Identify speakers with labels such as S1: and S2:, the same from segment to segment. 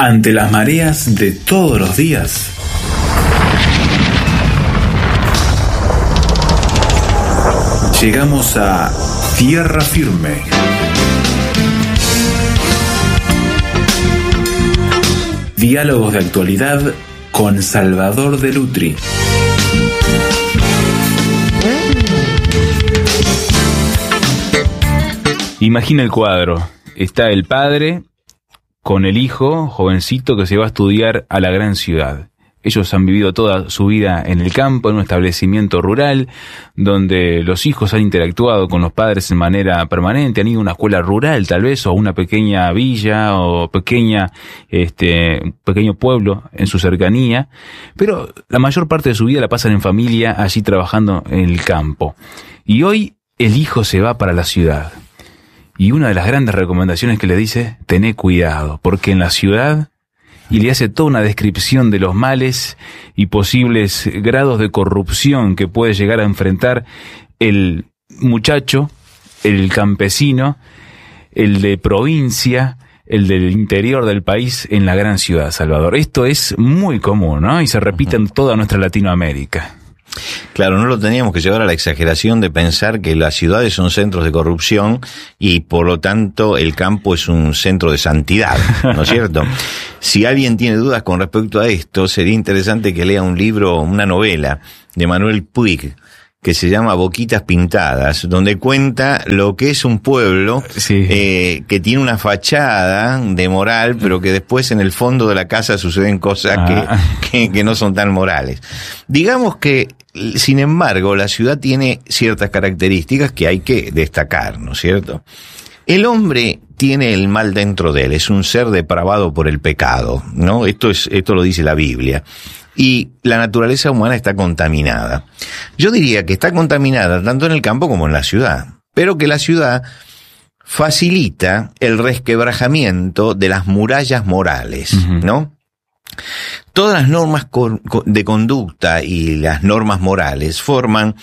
S1: Ante las mareas de todos los días, llegamos a tierra firme. Diálogos de actualidad con Salvador de Lutri.
S2: Imagina el cuadro. Está el padre con el hijo, jovencito, que se va a estudiar a la gran ciudad. Ellos han vivido toda su vida en el campo, en un establecimiento rural, donde los hijos han interactuado con los padres de manera permanente, han ido a una escuela rural tal vez, o una pequeña villa, o pequeño pueblo en su cercanía, pero la mayor parte de su vida la pasan en familia, allí trabajando en el campo. Y hoy el hijo se va para la ciudad. Y una de las grandes recomendaciones que le dice, tené cuidado, porque en la ciudad, y le hace toda una descripción de los males y posibles grados de corrupción que puede llegar a enfrentar el muchacho, el campesino, el de provincia, el del interior del país en la gran ciudad, Salvador. Esto es muy común, ¿no? Y se repite en toda nuestra Latinoamérica.
S3: Claro, no lo teníamos que llevar a la exageración de pensar que las ciudades son centros de corrupción y por lo tanto el campo es un centro de santidad, ¿no es cierto? Si alguien tiene dudas con respecto a esto, sería interesante que lea un libro, una novela de Manuel Puig, que se llama Boquitas Pintadas, donde cuenta lo que es un pueblo que tiene una fachada de moral, pero que después en el fondo de la casa suceden cosas que no son tan morales. Digamos que, sin embargo, la ciudad tiene ciertas características que hay que destacar, ¿no es cierto? El hombre tiene el mal dentro de él, es un ser depravado por el pecado, ¿no? Esto lo dice la Biblia. Y la naturaleza humana está contaminada. Yo diría que está contaminada tanto en el campo como en la ciudad, pero que la ciudad facilita el resquebrajamiento de las murallas morales, ¿no? Todas las normas de conducta y las normas morales forman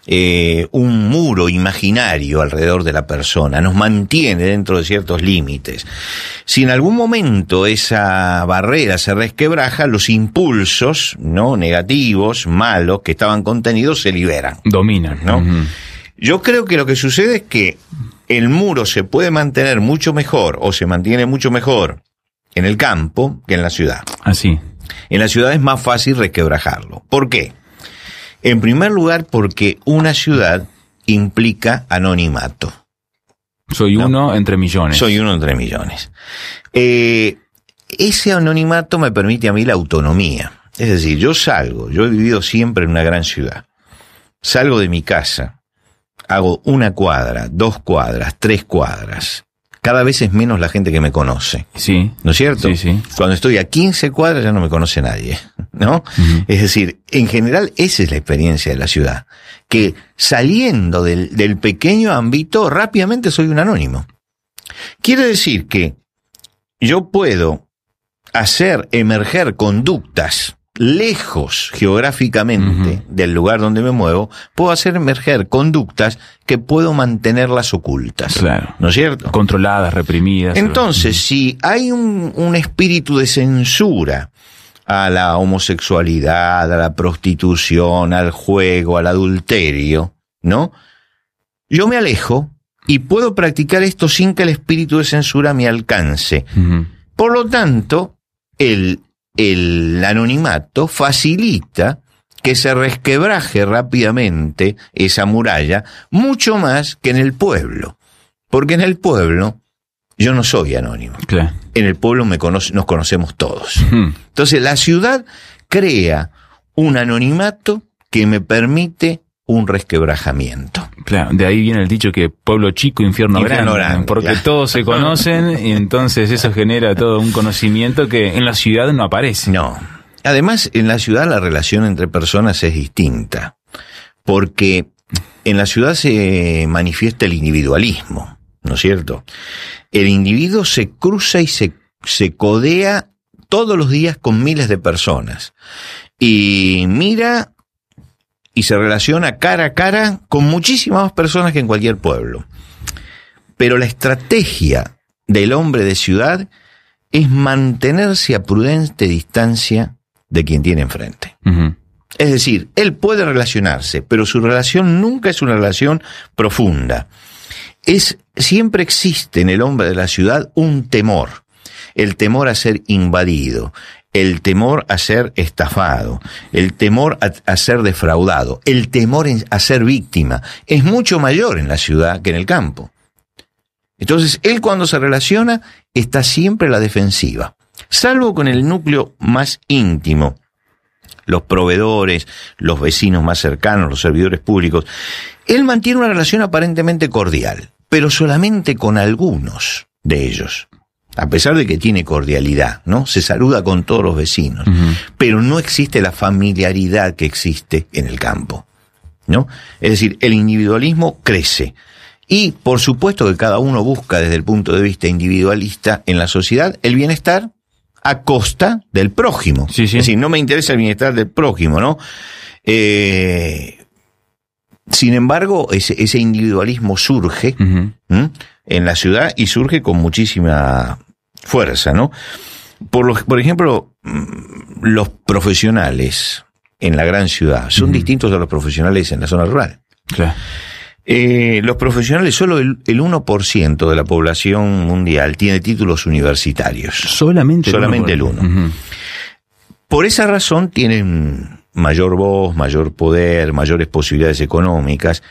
S3: un muro imaginario alrededor de la persona, nos mantiene dentro de ciertos límites. Si en algún momento esa barrera se resquebraja, los impulsos, ¿no?, negativos, malos, que estaban contenidos, se liberan.
S2: Dominan,
S3: ¿no? Yo creo que lo que sucede es que el muro se puede mantener mucho mejor, o se mantiene mucho mejor en el campo que en la ciudad.
S2: Así.
S3: En la ciudad es más fácil resquebrajarlo. ¿Por qué? En primer lugar, porque una ciudad implica anonimato.
S2: Soy uno entre millones.
S3: Soy uno entre millones. Ese anonimato me permite a mí la autonomía. Es decir, yo he vivido siempre en una gran ciudad. Salgo de mi casa, hago 1 cuadra, 2 cuadras, 3 cuadras. Cada vez es menos la gente que me conoce.
S2: Sí.
S3: ¿No es cierto?
S2: Sí, sí.
S3: Cuando estoy a 15 cuadras ya no me conoce nadie, ¿no? Es decir, en general esa es la experiencia de la ciudad. Que saliendo del pequeño ámbito, rápidamente soy un anónimo. Quiere decir que yo puedo hacer emerger conductas lejos geográficamente del lugar donde me muevo, puedo hacer emerger conductas que puedo mantenerlas ocultas.
S2: Claro.
S3: ¿No es cierto?
S2: Controladas, reprimidas.
S3: Entonces, si hay un espíritu de censura a la homosexualidad, a la prostitución, al juego, al adulterio, ¿no? Yo me alejo y puedo practicar esto sin que el espíritu de censura me alcance. Por lo tanto, el anonimato facilita que se resquebraje rápidamente esa muralla, mucho más que en el pueblo. Porque en el pueblo yo no soy anónimo.
S2: Claro.
S3: En el pueblo nos conocemos todos. Entonces la ciudad crea un anonimato que me permite un resquebrajamiento.
S2: Claro, de ahí viene el dicho que pueblo chico, infierno grande, porque claro, todos se conocen y entonces eso genera todo un conocimiento que en la ciudad no aparece.
S3: No. Además, en la ciudad la relación entre personas es distinta, porque en la ciudad se manifiesta el individualismo, ¿no es cierto? El individuo se cruza y se codea todos los días con miles de personas y mira y se relaciona cara a cara con muchísimas más personas que en cualquier pueblo. Pero la estrategia del hombre de ciudad es mantenerse a prudente distancia de quien tiene enfrente.
S2: Ujú.
S3: Es decir, él puede relacionarse, pero su relación nunca es una relación profunda. Siempre existe en el hombre de la ciudad un temor. El temor a ser invadido, el temor a ser estafado, el temor a ser defraudado, el temor a ser víctima. Es mucho mayor en la ciudad que en el campo. Entonces, él cuando se relaciona está siempre a la defensiva, salvo con el núcleo más íntimo, los proveedores, los vecinos más cercanos, los servidores públicos. Él mantiene una relación aparentemente cordial, pero solamente con algunos de ellos. A pesar de que tiene cordialidad, ¿no? Se saluda con todos los vecinos, pero no existe la familiaridad que existe en el campo, ¿no? Es decir, el individualismo crece. Y, por supuesto, que cada uno busca desde el punto de vista individualista en la sociedad el bienestar a costa del prójimo.
S2: Sí, sí.
S3: Es decir, no me interesa el bienestar del prójimo, ¿no? Sin embargo, ese individualismo surge en la ciudad y surge con muchísima fuerza, ¿no? Por ejemplo, los profesionales en la gran ciudad son distintos a los profesionales en la zona rural.
S2: Claro.
S3: Los profesionales, solo el 1% de la población mundial tiene títulos universitarios.
S2: Solamente
S3: el 1%. Por esa razón tienen mayor voz, mayor poder, mayores posibilidades económicas.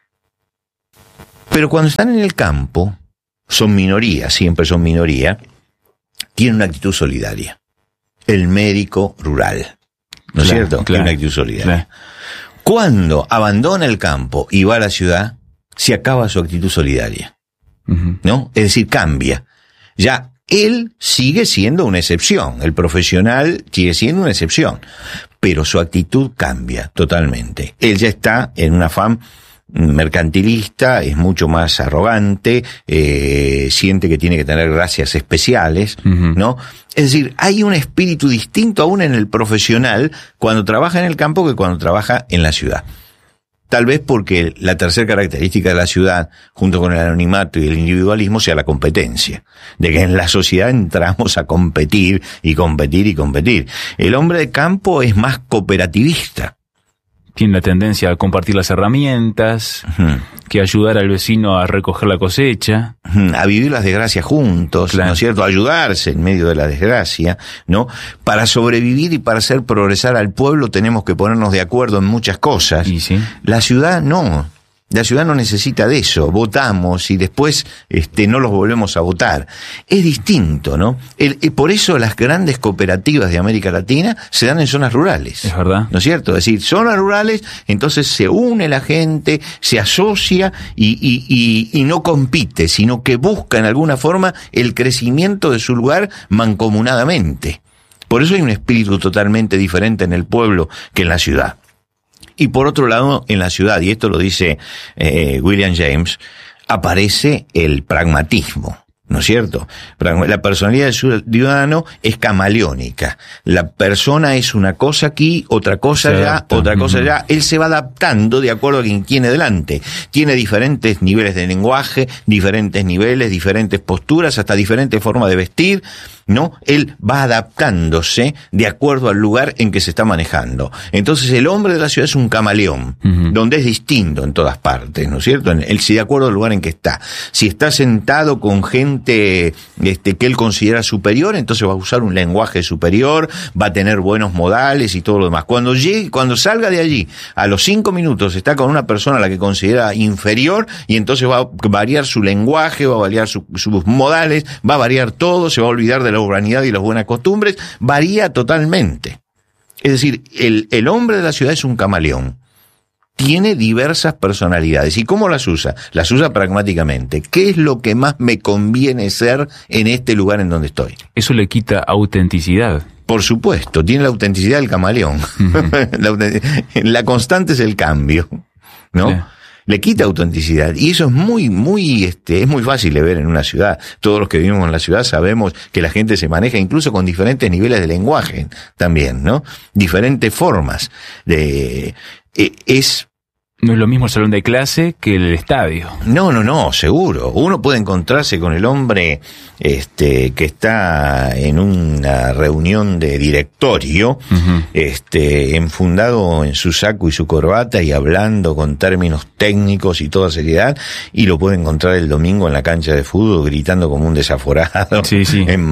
S3: Pero cuando están en el campo, son minoría, siempre son minoría, tienen una actitud solidaria. El médico rural, ¿no es cierto?
S2: Claro.
S3: Tiene una actitud solidaria.
S2: Claro.
S3: Cuando abandona el campo y va a la ciudad, se acaba su actitud solidaria, ¿no? Es decir, cambia. Ya él sigue siendo una excepción, el profesional sigue siendo una excepción, pero su actitud cambia totalmente. Él ya está en un afán mercantilista, es mucho más arrogante, siente que tiene que tener gracias especiales, ¿no? Es decir, hay un espíritu distinto aún en el profesional cuando trabaja en el campo que cuando trabaja en la ciudad. Tal vez porque la tercera característica de la ciudad, junto con el anonimato y el individualismo, sea la competencia. De que en la sociedad entramos a competir y competir y competir. El hombre de campo es más cooperativista.
S2: Tiene la tendencia a compartir las herramientas, que ayudar al vecino a recoger la cosecha.
S3: A vivir las desgracias juntos,
S2: Claro.
S3: ¿no es cierto? A ayudarse en medio de la desgracia, ¿no? Para sobrevivir y para hacer progresar al pueblo tenemos que ponernos de acuerdo en muchas cosas.
S2: Y sí.
S3: La ciudad no. La ciudad no necesita de eso. Votamos y después no los volvemos a votar. Es distinto, ¿no? Por eso las grandes cooperativas de América Latina se dan en zonas rurales.
S2: Es verdad.
S3: ¿No es cierto? Es decir, zonas rurales, entonces se une la gente, se asocia y no compite, sino que busca en alguna forma el crecimiento de su lugar mancomunadamente. Por eso hay un espíritu totalmente diferente en el pueblo que en la ciudad. Y por otro lado, en la ciudad, y esto lo dice William James, aparece el pragmatismo, ¿no es cierto? La personalidad del ciudadano es camaleónica. La persona es una cosa aquí, otra cosa allá, otra cosa allá. Él se va adaptando de acuerdo a quien tiene delante. Tiene diferentes niveles de lenguaje, diferentes niveles, diferentes posturas, hasta diferentes formas de vestir, ¿no? Él va adaptándose de acuerdo al lugar en que se está manejando. Entonces el hombre de la ciudad es un camaleón, donde es distinto en todas partes, ¿no es cierto? Él sí, de acuerdo al lugar en que está. Si está sentado con gente que él considera superior, entonces va a usar un lenguaje superior, va a tener buenos modales y todo lo demás. Cuando salga de allí, a los 5 minutos está con una persona a la que considera inferior, y entonces va a variar su lenguaje, va a variar sus modales, va a variar todo, se va a olvidar de la urbanidad y las buenas costumbres, varía totalmente. Es decir, el hombre de la ciudad es un camaleón. Tiene diversas personalidades. ¿Y cómo las usa? Las usa pragmáticamente. ¿Qué es lo que más me conviene ser en este lugar en donde estoy?
S2: Eso le quita autenticidad.
S3: Por supuesto, tiene la autenticidad del camaleón. La constante es el cambio, ¿no?
S2: Sí.
S3: Le quita autenticidad. Y eso es es muy fácil de ver en una ciudad. Todos los que vivimos en la ciudad sabemos que la gente se maneja incluso con diferentes niveles de lenguaje también, ¿no? Diferentes formas de...
S2: No es lo mismo el salón de clase que el estadio.
S3: No, seguro. Uno puede encontrarse con el hombre que está en una reunión de directorio, enfundado en su saco y su corbata y hablando con términos técnicos y toda seriedad, y lo puede encontrar el domingo en la cancha de fútbol gritando como un desaforado.
S2: Sí.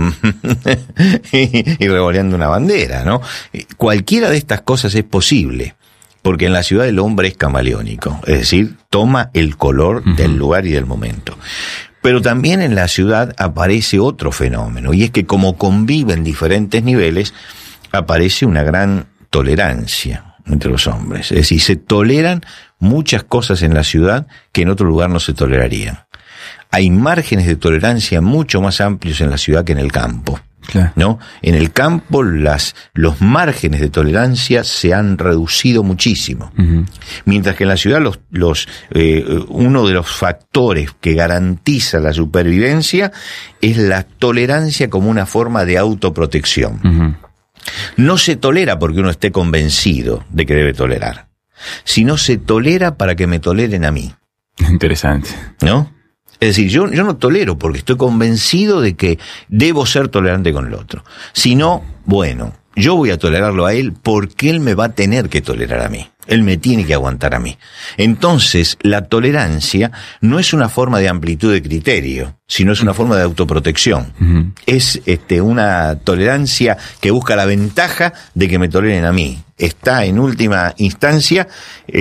S3: y revoleando una bandera, ¿no? Cualquiera de estas cosas es posible. Porque en la ciudad el hombre es camaleónico, es decir, toma el color del lugar y del momento. Pero también en la ciudad aparece otro fenómeno, y es que como conviven diferentes niveles, aparece una gran tolerancia entre los hombres. Es decir, se toleran muchas cosas en la ciudad que en otro lugar no se tolerarían. Hay márgenes de tolerancia mucho más amplios en la ciudad que en el campo.
S2: Claro.
S3: ¿No? En el campo los márgenes de tolerancia se han reducido muchísimo. Mientras que en la ciudad uno de los factores que garantiza la supervivencia es la tolerancia como una forma de autoprotección. No se tolera porque uno esté convencido de que debe tolerar, sino se tolera para que me toleren a mí.
S2: Interesante.
S3: ¿No? Es decir, yo no tolero porque estoy convencido de que debo ser tolerante con el otro. Si no, bueno, yo voy a tolerarlo a él porque él me va a tener que tolerar a mí. Él me tiene que aguantar a mí. Entonces, la tolerancia no es una forma de amplitud de criterio, sino es una forma de autoprotección. Es una tolerancia que busca la ventaja de que me toleren a mí. Está en última instancia,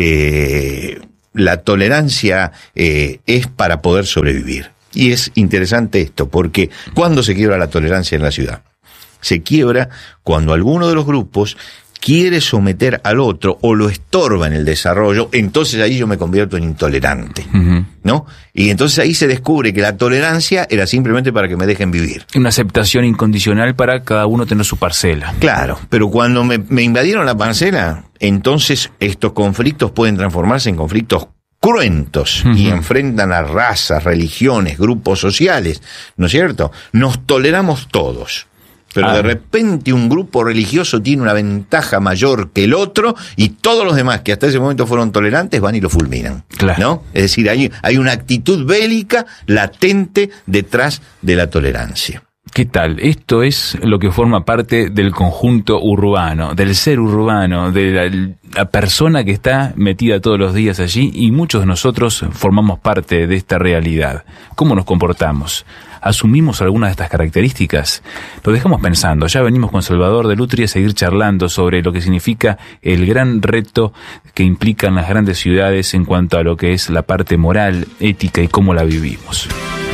S3: la tolerancia es para poder sobrevivir. Y es interesante esto, porque ¿cuándo se quiebra la tolerancia en la ciudad? Se quiebra cuando alguno de los grupos quiere someter al otro o lo estorba en el desarrollo, entonces ahí yo me convierto en intolerante, ¿no? Y entonces ahí se descubre que la tolerancia era simplemente para que me dejen vivir.
S2: Una aceptación incondicional para cada uno tener su parcela.
S3: Claro, pero cuando me invadieron la parcela, entonces estos conflictos pueden transformarse en conflictos cruentos y enfrentan a razas, religiones, grupos sociales, ¿no es cierto? Nos toleramos todos. Pero de repente un grupo religioso tiene una ventaja mayor que el otro y todos los demás que hasta ese momento fueron tolerantes van y lo fulminan.
S2: Claro.
S3: ¿No? Es decir, hay una actitud bélica latente detrás de la tolerancia.
S2: ¿Qué tal? Esto es lo que forma parte del conjunto urbano, del ser urbano, de la persona que está metida todos los días allí, y muchos de nosotros formamos parte de esta realidad. ¿Cómo nos comportamos? ¿Asumimos algunas de estas características? Lo dejamos pensando. Ya venimos con Salvador de Lutri a seguir charlando sobre lo que significa el gran reto que implican las grandes ciudades en cuanto a lo que es la parte moral, ética y cómo la vivimos.